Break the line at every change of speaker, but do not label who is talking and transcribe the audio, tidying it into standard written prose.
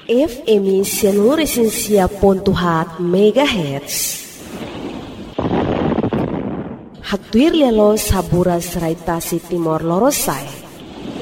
FM Sianuresinsia.hat MHz. Hatuir lelo sabura seraitasi Timor Lorosai.